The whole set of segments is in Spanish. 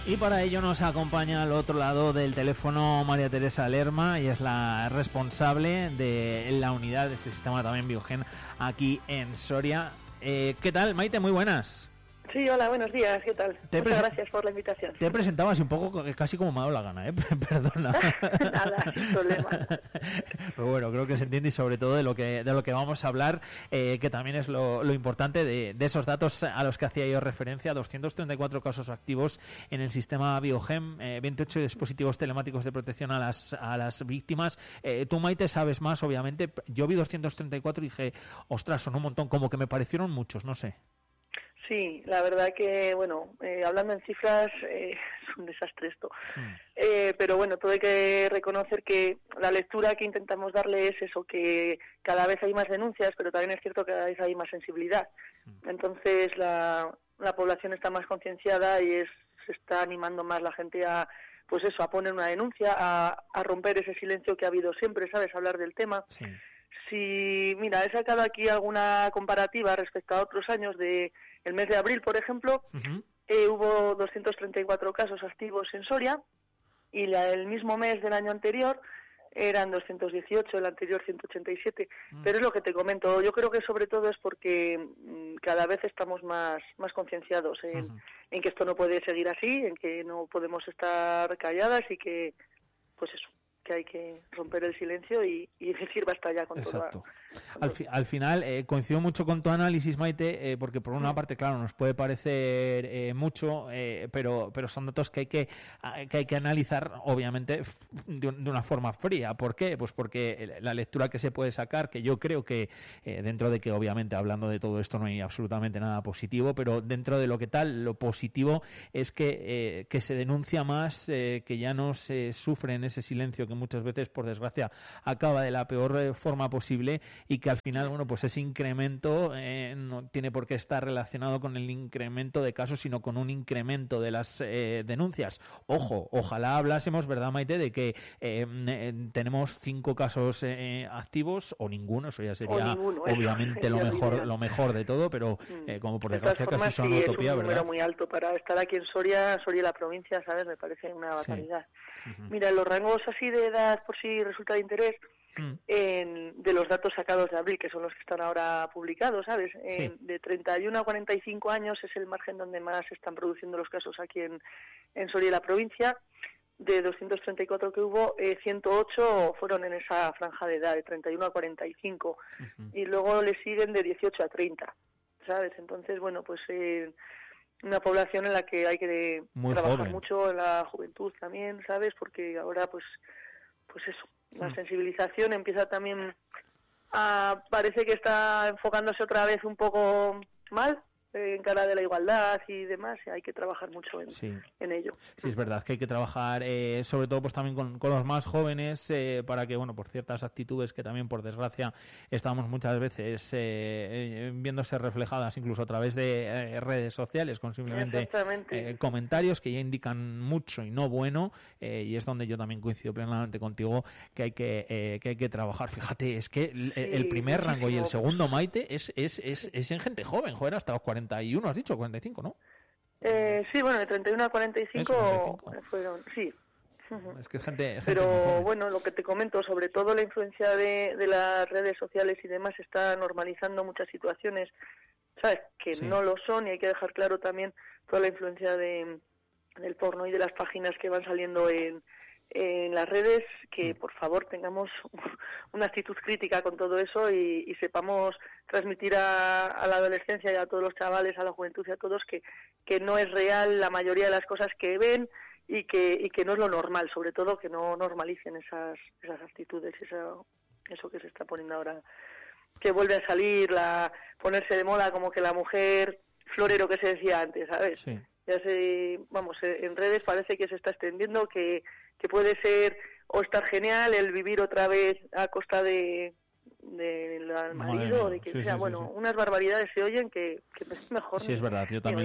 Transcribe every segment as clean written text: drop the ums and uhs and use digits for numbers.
Y para ello nos acompaña al otro lado del teléfono María Teresa Lerma, y es la responsable de la unidad de ese sistema también Biogen aquí en Soria. ¿Qué tal, Maite? Muy buenas. Sí, hola, buenos días, ¿qué tal? Muchas gracias por la invitación. Te he presentado así un poco, casi como me ha dado la gana, Perdona. Nada, sin problema. Pero bueno, creo que se entiende, y sobre todo de lo que vamos a hablar, que también es lo importante de esos datos a los que hacía yo referencia: 234 casos activos en el sistema Biogen, 28 dispositivos telemáticos de protección a las víctimas. Tú, Maite, sabes más, obviamente. Yo vi 234 y dije, ostras, son un montón, como que me parecieron muchos, no sé. Sí, la verdad que, bueno, hablando en cifras, es un desastre esto. Pero bueno, todo hay que reconocer que la lectura que intentamos darle es eso, que cada vez hay más denuncias, pero también es cierto que cada vez hay más sensibilidad. Entonces la población está más concienciada y se está animando más la gente a, pues eso, a poner una denuncia, a romper ese silencio que ha habido siempre, ¿sabes?, hablar del tema. Sí. Si, mira, he sacado aquí alguna comparativa respecto a otros años de el mes de abril, por ejemplo, hubo 234 casos activos en Soria, y el mismo mes del año anterior eran 218, el anterior 187. Pero es lo que te comento, yo creo que sobre todo es porque cada vez estamos más concienciados en que esto no puede seguir así, en que no podemos estar calladas y que, pues eso, que hay que romper el silencio y decir basta ya con Exacto. todo. Al final, coincido mucho con tu análisis, Maite, porque por una parte, claro, nos puede parecer mucho, pero son datos que hay que analizar, obviamente, de una forma fría. ¿Por qué? Pues porque la lectura que se puede sacar, que yo creo que, dentro de que, obviamente, hablando de todo esto no hay absolutamente nada positivo, pero dentro de lo positivo es que se denuncia más, que ya no se sufre en ese silencio que muchas veces, por desgracia, acaba de la peor forma posible, y que al final, bueno, pues ese incremento no tiene por qué estar relacionado con el incremento de casos, sino con un incremento de las denuncias. Ojalá hablásemos, ¿verdad, Maite?, de que tenemos 5 casos activos o ninguno. Eso ya sería obviamente lo mejor de todo, pero como por desgracia casi son utopía, ¿verdad? Es un número muy alto para estar aquí en Soria y la provincia, ¿sabes? Me parece una barbaridad. Sí. Mira, los rangos así de edad, por si resulta de interés, de los datos sacados de abril, que son los que están ahora publicados, ¿sabes? Sí. De 31 a 45 años es el margen donde más se están produciendo los casos aquí en Soria y la provincia. De 234 que hubo, 108 fueron en esa franja de edad, de 31 a 45. Y luego le siguen de 18 a 30, ¿sabes? Entonces, bueno, pues una población en la que hay que trabajar joven. Mucho, en la juventud también, ¿sabes? Porque ahora, pues eso, la sensibilización empieza también parece que está enfocándose otra vez un poco mal en cara de la igualdad y demás, y hay que trabajar mucho en ello. Sí, es verdad que hay que trabajar sobre todo pues también con los más jóvenes, para que, bueno, por ciertas actitudes que también, por desgracia, estamos muchas veces viéndose reflejadas incluso a través de redes sociales, con simplemente comentarios que ya indican mucho y no bueno, y es donde yo también coincido plenamente contigo, que hay que trabajar. Fíjate, es que el primer rango y el segundo, Maite, es en gente joven, joder, hasta los 41, has dicho, 45, ¿no? Sí, bueno, de 31 a 45 fueron, sí. Es que gente pero joven. Bueno, lo que te comento, sobre todo la influencia de las redes sociales y demás, está normalizando muchas situaciones, ¿sabes?, que no lo son, y hay que dejar claro también toda la influencia del porno y de las páginas que van saliendo en las redes, que por favor tengamos una actitud crítica con todo eso y sepamos transmitir a la adolescencia y a todos los chavales, a la juventud y a todos que no es real la mayoría de las cosas que ven y que no es lo normal, sobre todo que no normalicen esas actitudes, eso que se está poniendo ahora, que vuelve a salir, ponerse de moda como que la mujer florero que se decía antes, ¿sabes? Sí. Ya en redes parece que se está extendiendo que puede ser o estar genial el vivir otra vez a costa de del marido o de quien sea. Bueno, unas barbaridades se oyen que es mejor. Sí, es verdad. Yo también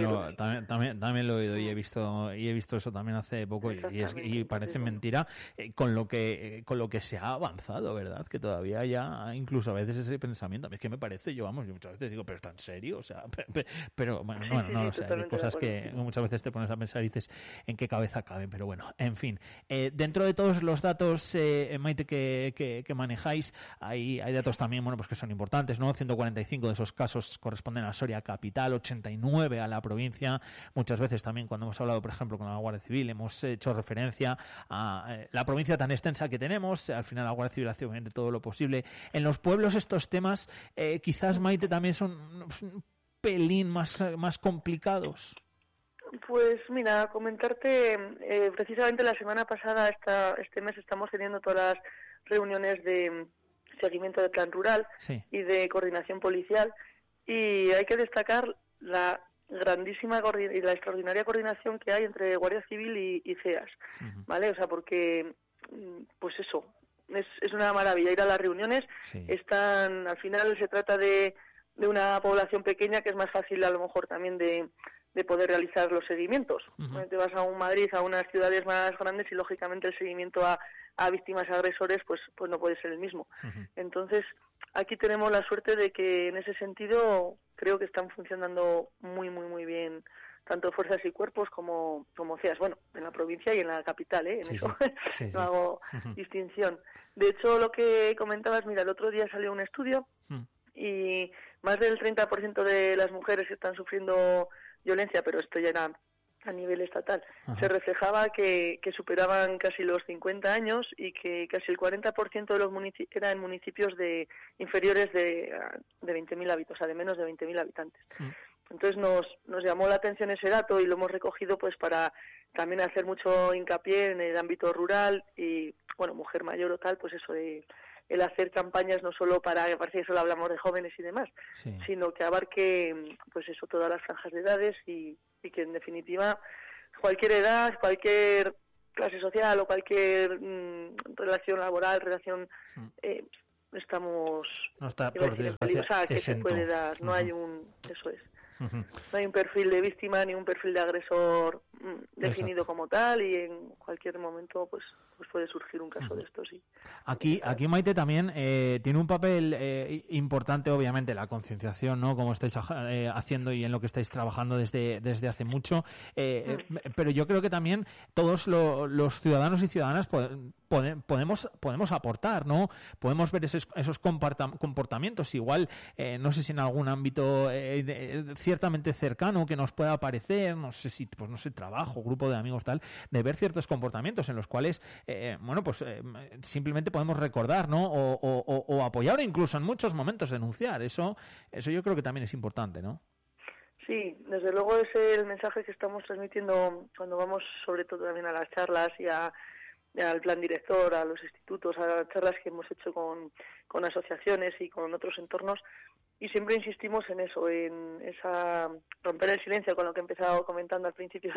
lo he oído y he visto eso también hace poco y parece mentira con lo que se ha avanzado, ¿verdad? Que todavía ya incluso a veces ese pensamiento, es que me parece, yo muchas veces digo, pero ¿está en serio? O sea, pero bueno, no lo sé, hay cosas que muchas veces te pones a pensar y dices en qué cabeza caben, pero bueno, en fin. Dentro de todos los datos, Maite, que manejáis, hay datos también, bueno, pues que son importantes, ¿no? 145 de esos casos corresponden a Soria capital, 89 a la provincia. Muchas veces también cuando hemos hablado, por ejemplo, con la Guardia Civil, hemos hecho referencia a la provincia tan extensa que tenemos. Al final la Guardia Civil hace obviamente todo lo posible. En los pueblos estos temas quizás, Maite, también son un pelín más complicados. Pues mira, comentarte, precisamente la semana pasada, este mes, estamos teniendo todas las reuniones de seguimiento de plan rural y de coordinación policial, y hay que destacar la grandísima y la extraordinaria coordinación que hay entre Guardia Civil y CEAS, ¿vale? O sea, porque, pues eso, es una maravilla ir a las reuniones. Al final se trata de una población pequeña, que es más fácil a lo mejor también de poder realizar los seguimientos. Te vas a un Madrid, a unas ciudades más grandes, y lógicamente el seguimiento a víctimas agresores pues no puede ser el mismo. Entonces, aquí tenemos la suerte de que en ese sentido creo que están funcionando muy, muy, muy bien, tanto fuerzas y cuerpos como CEAS, bueno, en la provincia y en la capital, en eso no hago distinción. De hecho, lo que comentabas, mira, el otro día salió un estudio y más del 30% de las mujeres que están sufriendo violencia, pero esto ya era a nivel estatal, se reflejaba que superaban casi los 50 años y que casi el 40% de los municipios eran en municipios inferiores de 20.000 habitantes, o sea, de menos de 20.000 habitantes. Entonces nos llamó la atención ese dato y lo hemos recogido pues para también hacer mucho hincapié en el ámbito rural y, bueno, mujer mayor o tal, pues eso de el hacer campañas no solo para, que parece que solo hablamos de jóvenes y demás, sino que abarque, pues eso, todas las franjas de edades y que en definitiva cualquier edad, cualquier clase social o cualquier relación laboral, estamos... No está, por desgracia, o sea, que exento. se puede dar, no hay eso es. No hay un perfil de víctima ni un perfil de agresor definido como tal, y en cualquier momento pues puede surgir un caso de esto, sí. Aquí Maite también tiene un papel importante, obviamente, la concienciación, ¿no? Como estáis haciendo y en lo que estáis trabajando desde hace mucho, pero yo creo que también todos los ciudadanos y ciudadanas podemos aportar, ¿no? Podemos ver esos comportamientos, igual, no sé si en algún ámbito ciertamente cercano que nos pueda parecer, no sé si, pues no sé, trabajo, grupo de amigos, tal, de ver ciertos comportamientos en los cuales, simplemente podemos recordar, ¿no? O apoyar, o incluso en muchos momentos denunciar. Eso yo creo que también es importante, ¿no? Sí, desde luego es el mensaje que estamos transmitiendo cuando vamos, sobre todo también a las charlas y al plan director, a los institutos, a las charlas que hemos hecho con asociaciones y con otros entornos, y siempre insistimos en eso, en esa romper el silencio, con lo que he empezado comentando al principio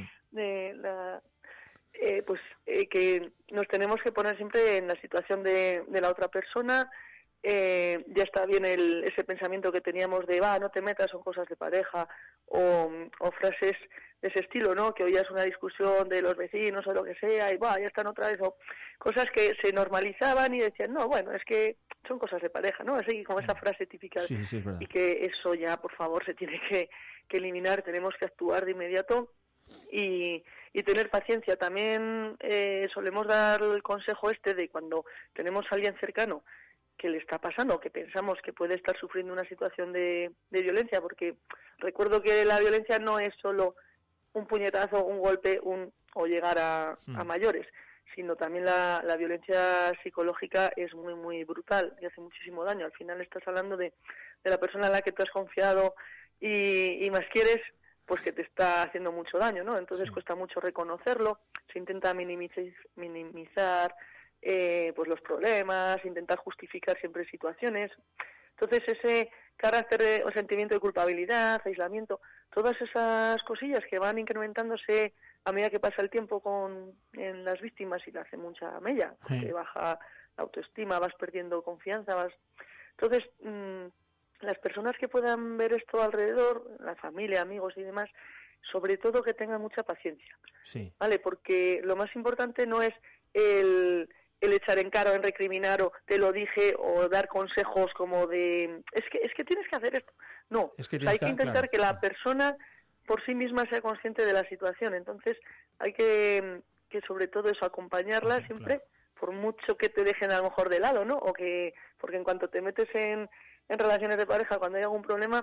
que nos tenemos que poner siempre en la situación de la otra persona. Ya está bien ese pensamiento que teníamos de no te metas, son cosas de pareja, o frases de ese estilo, ¿no? Que oías una discusión de los vecinos o lo que sea y ya están otra vez, o cosas que se normalizaban y decían, no, bueno, es que son cosas de pareja, ¿no? Así como esa frase típica, sí, es verdad. Y que eso ya, por favor, se tiene que eliminar, tenemos que actuar de inmediato y tener paciencia. También solemos dar el consejo de cuando tenemos a alguien cercano que le está pasando, que pensamos que puede estar sufriendo una situación de violencia, porque recuerdo que la violencia no es solo un puñetazo, un golpe o llegar a mayores, sino también la violencia psicológica es muy, muy brutal y hace muchísimo daño. Al final estás hablando de la persona en la que tú has confiado y más quieres, pues que te está haciendo mucho daño, ¿no? Entonces cuesta mucho reconocerlo, se intenta minimizar pues los problemas, intentar justificar siempre situaciones. Entonces ese carácter o sentimiento de culpabilidad, aislamiento, todas esas cosillas que van incrementándose a medida que pasa el tiempo en las víctimas, y le hace mucha mella, porque baja autoestima, vas perdiendo confianza, Entonces, las personas que puedan ver esto alrededor, la familia, amigos y demás, sobre todo que tengan mucha paciencia, sí. ¿vale? Porque lo más importante no es el echar en cara o en recriminar o te lo dije o dar consejos como de es que tienes que hacer esto. No, hay que intentar que la persona por sí misma sea consciente de la situación. Entonces hay que sobre todo eso, acompañarla siempre, por mucho que te dejen a lo mejor de lado, ¿no? Porque en cuanto te metes en relaciones de pareja, cuando hay algún problema,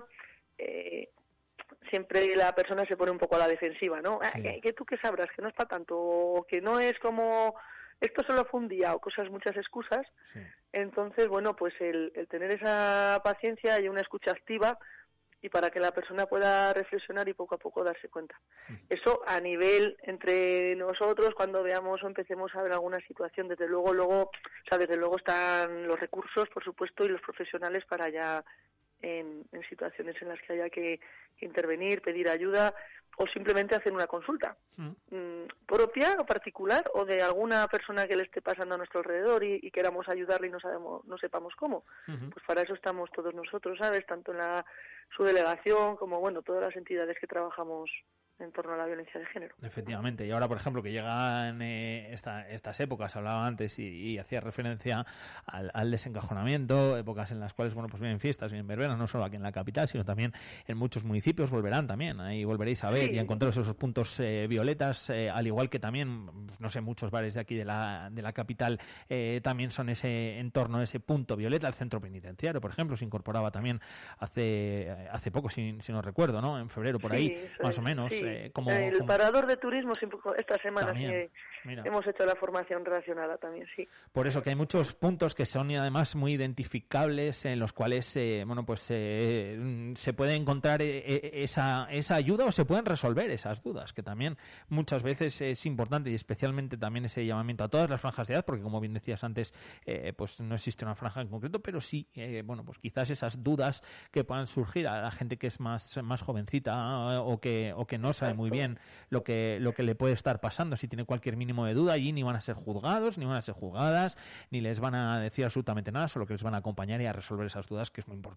siempre la persona se pone un poco a la defensiva, ¿no? Sí. Que tú qué sabrás, que no es para tanto, o que no es como esto solo fue un día, o muchas excusas. Sí. Entonces, bueno, pues el tener esa paciencia y una escucha activa, y para que la persona pueda reflexionar y poco a poco darse cuenta. Sí. Eso a nivel entre nosotros, cuando veamos o empecemos a ver alguna situación, desde luego están los recursos, por supuesto, y los profesionales para ya en situaciones en las que haya que intervenir, pedir ayuda o simplemente hacer una consulta propia o particular o de alguna persona que le esté pasando a nuestro alrededor y queramos ayudarle y no sepamos cómo. Pues para eso estamos todos nosotros, ¿sabes? Tanto en la subdelegación como, bueno, todas las entidades que trabajamos en torno a la violencia de género. Efectivamente, y ahora, por ejemplo, que llegan estas épocas, hablaba antes y hacía referencia al desencajonamiento, épocas en las cuales, bueno, pues vienen fiestas, vienen verbenas, no solo aquí en la capital, sino también en muchos municipios volverán también, ahí volveréis a ver y a encontrar esos puntos violetas, al igual que también, no sé, muchos bares de aquí de la capital también son ese entorno, ese punto violeta. El centro penitenciario, por ejemplo, se incorporaba también hace poco, si no recuerdo, ¿no? En febrero, por ahí, más o menos. Sí. El parador de turismo, esta semana también, hemos hecho la formación relacionada también, sí. Por eso que hay muchos puntos que son además muy identificables, en los cuales se puede encontrar esa ayuda o se pueden resolver esas dudas, que también muchas veces es importante, y especialmente también ese llamamiento a todas las franjas de edad, porque como bien decías antes, pues no existe una franja en concreto, pero sí, pues quizás esas dudas que puedan surgir a la gente que es más jovencita o que no sabe muy bien lo que le puede estar pasando. Si tiene cualquier mínimo de duda, allí ni van a ser juzgados, ni van a ser juzgadas, ni les van a decir absolutamente nada, solo que les van a acompañar y a resolver esas dudas, que es muy importante.